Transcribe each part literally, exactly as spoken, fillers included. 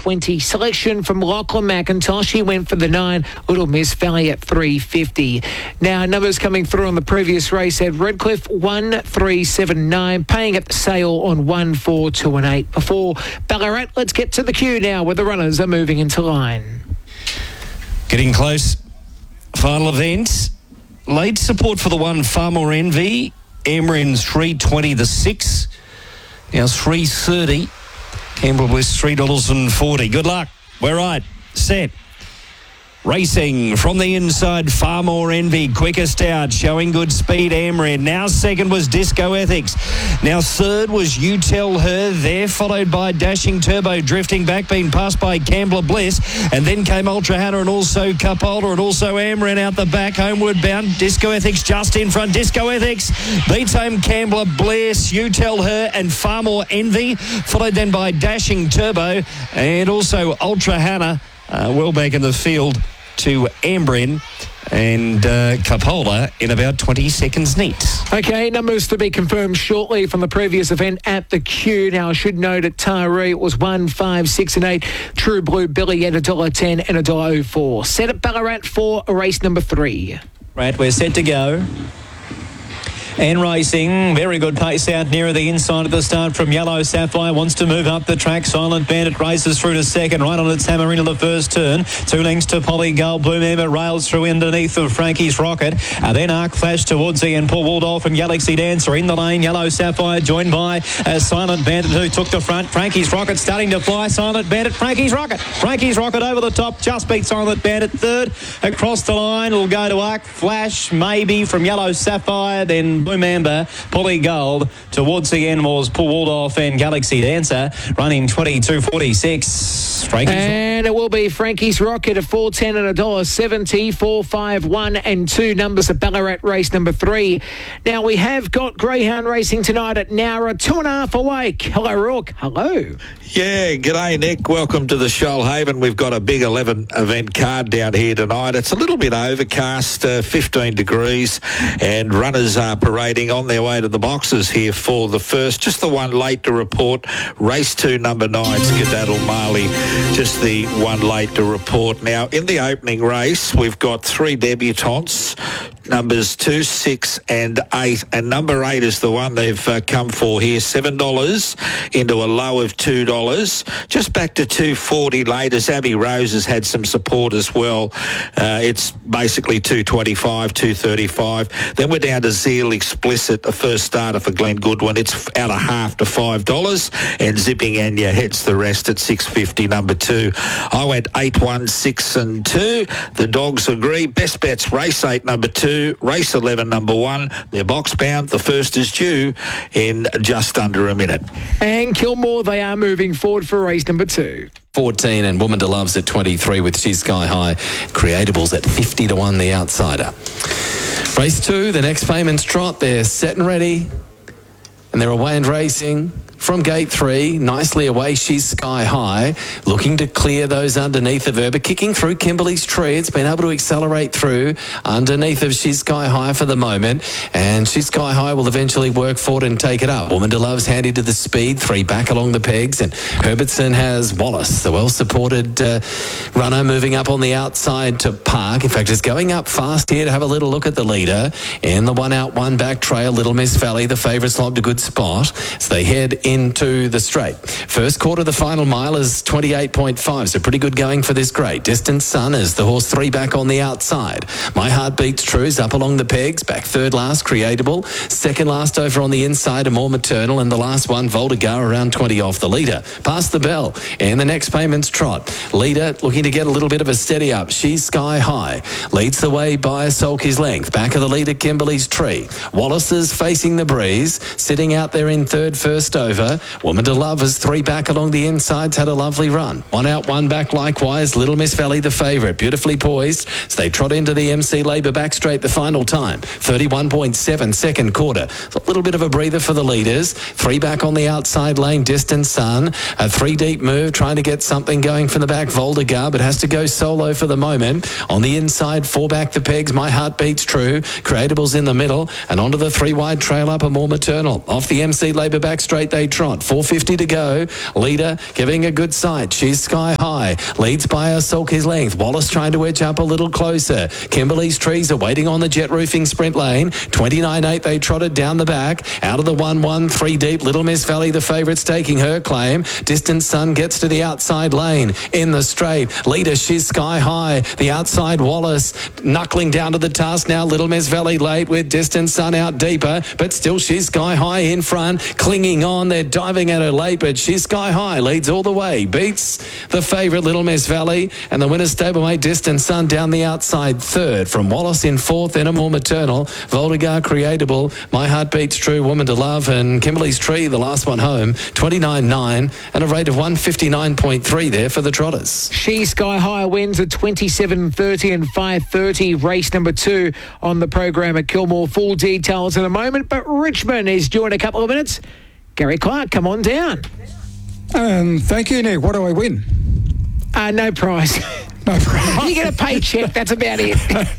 twenty. Selection from Lachlan McIntosh. He went for the nine. Little Miss Valley at three fifty. Now, numbers coming through on the previous race had Redcliffe one three seven nine, paying at the sale on one four two and eight. Before Ballarat, let's get to the queue now where the runners are moving into line. Getting close. Final event. Late support for the one, Far More Envy. Emrin three twenty the six. Now three thirty. Campbell Bliss three dollars forty. Good luck. We're right. Set. Racing from the inside, Far More Envy, quickest out, showing good speed, Amrin. Now second was Disco Ethics. Now third was You Tell Her, there followed by Dashing Turbo, drifting back, being passed by Campbell Bliss. And then came Ultra Hannah and also Cupola and also Amrin out the back, homeward bound. Disco Ethics just in front. Disco Ethics beats home Campbell Bliss, You Tell Her and Far More Envy, followed then by Dashing Turbo and also Ultra Hannah, uh, well back in the field to Ambrin and uh, Cupola in about twenty seconds neat. Okay, numbers to be confirmed shortly from the previous event at the queue. Now, I should note at Taree it was one, five, six and eight. True Blue Billy at one dollar ten and one dollar oh four. Set at Ballarat for race number three. Right, we're set to go. And racing, very good pace out nearer the inside at the start from Yellow Sapphire, wants to move up the track. Silent Bandit races through to second, right on its hammer into the first turn. Two lengths to Polly Gold, Blue Member rails through underneath of Frankie's Rocket. And then Arc Flash towards the end, Paul Waldorf and Galaxy Dancer in the lane. Yellow Sapphire joined by uh, Silent Bandit who took the front. Frankie's Rocket starting to fly. Silent Bandit, Frankie's Rocket. Frankie's Rocket over the top, just beat Silent Bandit third. Across the line, it'll go to Arc Flash, maybe from Yellow Sapphire, then Blue Member, Polly Gold. Towards the end was Paul Waldorf and Galaxy Dancer, running twenty-two forty-six. Frankie's and it will be Frankie's Rocket at four ten and one dollar seventy, four, five, one and two numbers at Ballarat race number three. Now we have got Greyhound racing tonight at Nowra, two and a half awake. Hello, Rourke. Hello. Yeah, g'day, Nick. Welcome to the Shoalhaven. We've got a big eleven event card down here tonight. It's a little bit overcast, uh, fifteen degrees, and runners are parading on their way to the boxes here for the first. Just the one late to report. Race two, number nine, Skedaddle Marley. Just the one late to report. Now, in the opening race, we've got three debutantes, numbers two, six and eight. And number eight is the one they've uh, come for here. seven dollars into a low of two dollars. Just back to two forty late as Abbey Rose has had some support as well. Uh, it's basically two twenty-five, two thirty-five. Then we're down to Zeal Explicit, the first starter for Glenn Goodwin. It's out of half to five dollars. And Zipping Anya hits the rest at six fifty, number two. I went eight, one, six and two. The dogs agree. Best bets, race eight, number two. Race eleven, number one. They're box bound. The first is due in just under a minute. And Kilmore, they are moving forward for race number two. fourteen and Woman to Love's at twenty-three with She's Sky High. Creatables at fifty to one, the outsider. Race two, the next payment's trot. They're set and ready. And they're away and racing. From gate three, nicely away, She's Sky High, looking to clear those underneath of her, but kicking through Kimberley's Tree. It's been able to accelerate through underneath of She's Sky High for the moment, and She's Sky High will eventually work forward and take it up. Woman to Love's handy to the speed, three back along the pegs, and Herbertson has Wallace, the well-supported uh, runner, moving up on the outside to Park. In fact, is going up fast here to have a little look at the leader. In the one out, one back trail, Little Miss Valley, the favourites logged a good spot, so they head in into the straight. First quarter, the final mile is twenty-eight point five, so pretty good going for this grade. Distant Sun is the horse three back on the outside. My Heart Beats True's up along the pegs, back third last, Creatable. Second last over on the inside, a More Maternal, and the last one, Voltigar, around twenty off the leader. Past the bell, and the next payment's trot. Leader looking to get a little bit of a steady up. She's Sky High. Leads the way by a sulky's length. Back of the leader, Kimberley's Tree. Wallace is facing the breeze, sitting out there in third, first over. Woman to Love is three back along the insides, had a lovely run. One out, one back likewise. Little Miss Valley, the favourite, beautifully poised. So they trot into the M C Labour back straight the final time. thirty-one point seven, second quarter. A little bit of a breather for the leaders. Three back on the outside lane, Distant Sun. A three deep move, trying to get something going from the back, Voltigar, but has to go solo for the moment. On the inside, four back the pegs, My Heart Beats True. Creatables in the middle, and onto the three wide trail up, a More Maternal. Off the M C Labour back straight, they eight trot. four fifty to go. Leader giving a good sight. She's Sky High. Leads by a sulky length. Wallace trying to edge up a little closer. Kimberley's Trees are waiting on the jet roofing sprint lane. twenty-nine eight they trotted down the back. Out of the one one, three deep. Little Miss Valley, the favourite's taking her claim. Distant Sun gets to the outside lane. In the straight. Leader, she's Sky High. The outside Wallace knuckling down to the task now. Little Miss Valley late with Distant Sun out deeper. But still she's Sky High in front. Clinging on. They're diving at her late. But she's Sky High. Leads all the way. Beats the favourite Little Miss Valley. And the winner's stablemate Distant Sun down the outside third. From Wallace in fourth. Enamore Maternal. Voldegar Creatable. My Heart Beats True. Woman to Love. And Kimberley's Tree, the last one home. twenty-nine nine. And a rate of one fifty-nine point three there for the trotters. She Sky High wins at twenty-seven thirty and five thirty. Race number two on the program at Kilmore. Full details in a moment. But Richmond is due in a couple of minutes. Gary Clark, come on down. Um, thank you, Nick. What do I win? Uh, no prize. No prize. You get a paycheck. That's about it.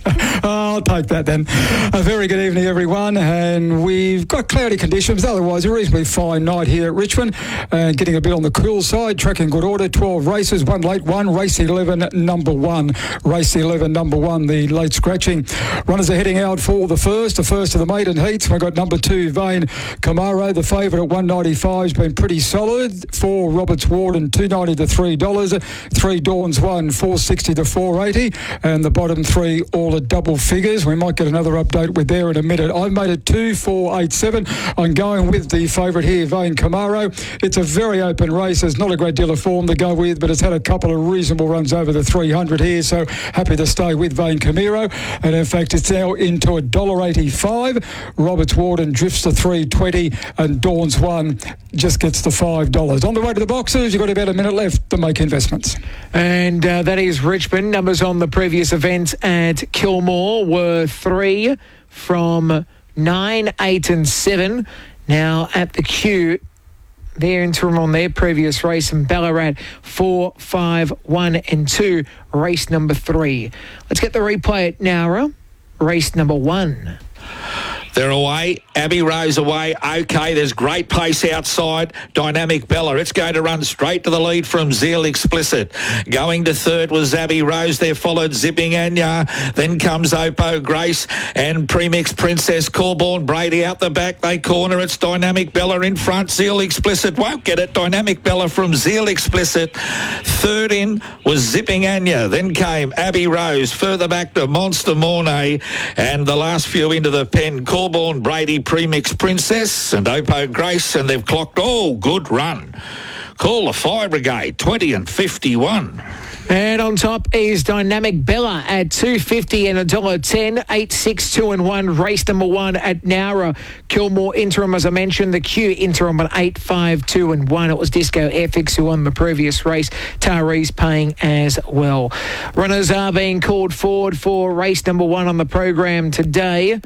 I'll take that then. A very good evening, everyone. And we've got cloudy conditions. Otherwise, a reasonably fine night here at Richmond. And getting a bit on the cool side. Track in good order. twelve races. One late one. Race eleven, number one. Race eleven, number one. The late scratching. Runners are heading out for the first. The first of the maiden heats. We've got number two, Vane Camaro. The favourite at one ninety-five has been pretty solid. Four, Roberts Warden, two ninety to three dollars. Three, Dawns one, four sixty to four eighty. And the bottom three, all at double figures. We might get another update with there in a minute. I've made it two, four, eight, seven. I'm going with the favourite here, Vane Camaro. It's a very open race. There's not a great deal of form to go with, but it's had a couple of reasonable runs over the three hundred here, so happy to stay with Vane Camaro. And in fact, it's now into one dollar eighty-five. Roberts Warden drifts to three twenty, and Dawns one just gets to five dollars. On the way to the boxes, you've got about a minute left to make investments. And uh, that is Richmond. Numbers on the previous event at Kilmore were three from nine, eight and seven. Now at the Q, their interim on their previous race in Ballarat, four, five, one and two, race number three. Let's get the replay at Nowra, race number one. They're away. Abbey Rose away. Okay, there's great pace outside. Dynamic Bella. It's going to run straight to the lead from Zeal Explicit. Going to third was Abbey Rose. There followed Zipping Anya. Then comes Oppo Grace and Premix Princess Corborn Brady out the back. They corner. It's Dynamic Bella in front. Zeal Explicit won't get it. Dynamic Bella from Zeal Explicit. Third in was Zipping Anya. Then came Abbey Rose. Further back to Monster Mornay. And the last few into the pen. Corborn Brady, Premix Princess and Oppo Grace, and they've clocked all good run. Call the Fire Brigade, twenty and fifty-one. And on top is Dynamic Bella at two fifty and one dollar ten, eight, six, two and one. Race number one at Nowra. Kilmore interim, as I mentioned. The Q interim at eight, five, two and one. It was Disco Ethics who won the previous race. Tari's paying as well. Runners are being called forward for race number one on the program today.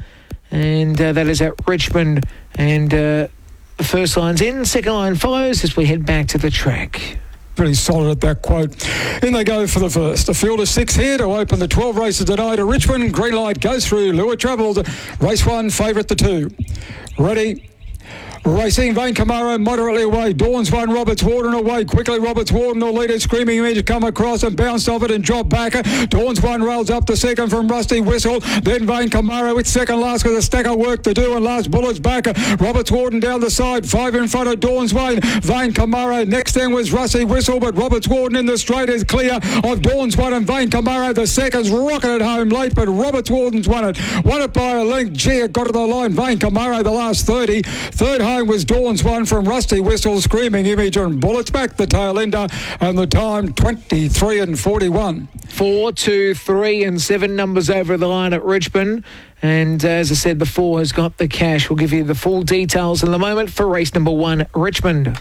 And uh, that is at Richmond. And uh, the first line's in, second line follows as we head back to the track. Pretty solid at that quote. In they go for the first. A field of six here to open the twelve races tonight at Richmond. Green light goes through. Lure Travels. Race one, favourite the two. Ready. Racing, Vane Camaro moderately away. Dawns one, Roberts Warden away. Quickly, Roberts Warden, the leader, Screaming Image, come across and bounced off it and dropped back. Dawns one rails up to second from Rusty Whistle. Then Vane Camaro, it's second last with a stack of work to do. And last Bullet's back. Roberts Warden down the side. Five in front of Dawns Wayne. Vane Camaro. Next then was Rusty Whistle, but Roberts Warden in the straight is clear of Dawns one and Vane Camaro. The seconds rocketed home late, but Roberts Warden's won it. Won it by a length. Gee, it got to the line. Vane Camaro the last thirty. Third home was Dawns one from Rusty Whistle, Screaming Image and Bullets back the tail ender, and the time twenty-three and forty-one. Four, two, three and seven numbers over the line at Richmond. And uh, as I said, the four has got the cash. We'll give you the full details in a moment for race number one, Richmond.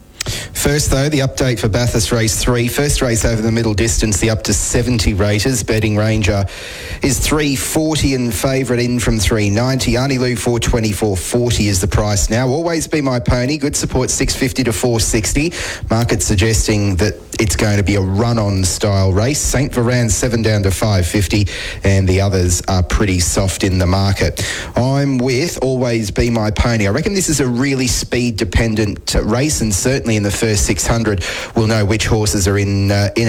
First, though, the update for Bathurst Race three. First race over the middle distance, the up to seventy raters. Betting Ranger is three forty and favourite in from three ninety. Arnie Lou four twenty-four forty is the price now. Always Be My Pony. Good support six fifty to four sixty. Market suggesting that it's going to be a run-on style race. Saint Veran's seven down to five fifty, and the others are pretty soft in the market. I'm with Always Be My Pony. I reckon this is a really speed-dependent uh, race, and certainly in the first six hundred we'll know which horses are in uh, in